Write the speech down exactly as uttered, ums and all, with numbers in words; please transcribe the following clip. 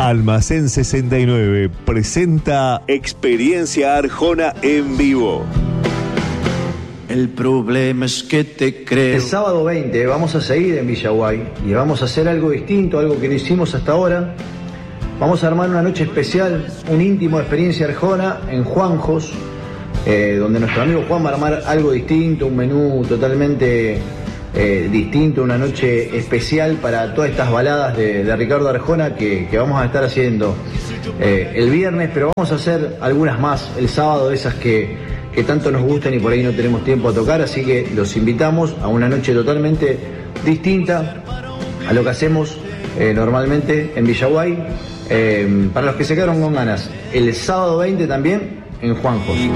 Almacén sesenta y nueve presenta Experiencia Arjona en vivo. El problema es que te creo. El sábado veinte vamos a seguir en Villaguay y vamos a hacer algo distinto, algo que no hicimos hasta ahora. Vamos a armar una noche especial, un íntimo de Experiencia Arjona en Juanjos, eh, donde nuestro amigo Juan va a armar algo distinto, un menú totalmente eh, distinto, una noche especial para todas estas baladas de, de Ricardo Arjona que, que vamos a estar haciendo eh, el viernes, pero vamos a hacer algunas más el sábado, esas que, que tanto nos gustan y por ahí no tenemos tiempo a tocar, así que los invitamos a una noche totalmente distinta a lo que hacemos eh, normalmente en Villaguay. Eh, para los que se quedaron con ganas, el sábado veinte también en Juanjos.